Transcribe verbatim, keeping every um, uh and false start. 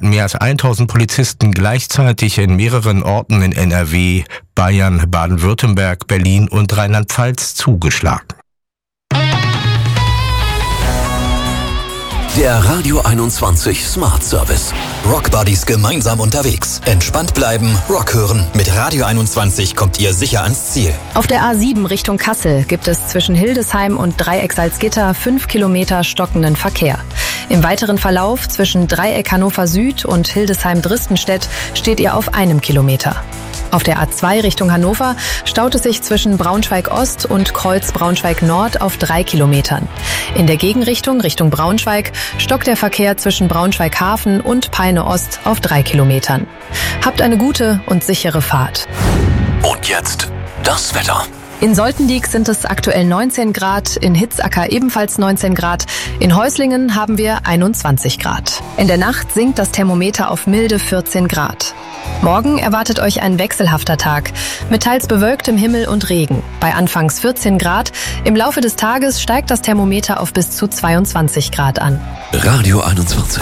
hatten mehr als tausend Polizisten gleichzeitig in mehreren Orten in N R W, Bayern, Baden-Württemberg, Berlin und Rheinland-Pfalz zugeschlagen. Der Radio einundzwanzig Smart Service. Rock Buddies gemeinsam unterwegs. Entspannt bleiben, Rock hören. Mit Radio einundzwanzig kommt ihr sicher ans Ziel. Auf der A sieben Richtung Kassel gibt es zwischen Hildesheim und Dreieck Salzgitter fünf Kilometer stockenden Verkehr. Im weiteren Verlauf zwischen Dreieck Hannover Süd und Hildesheim Dristenstedt steht ihr auf einem Kilometer. Auf der A zwei Richtung Hannover staut es sich zwischen Braunschweig Ost und Kreuz Braunschweig Nord auf drei Kilometern. In der Gegenrichtung Richtung Braunschweig stockt der Verkehr zwischen Braunschweig Hafen und Peine Ost auf drei Kilometern. Habt eine gute und sichere Fahrt. Und jetzt das Wetter. In Soltendiek sind es aktuell neunzehn Grad, in Hitzacker ebenfalls neunzehn Grad, in Häuslingen haben wir einundzwanzig Grad. In der Nacht sinkt das Thermometer auf milde vierzehn Grad. Morgen erwartet euch ein wechselhafter Tag mit teils bewölktem Himmel und Regen. Bei anfangs vierzehn Grad, im Laufe des Tages steigt das Thermometer auf bis zu zweiundzwanzig Grad an. Radio einundzwanzig.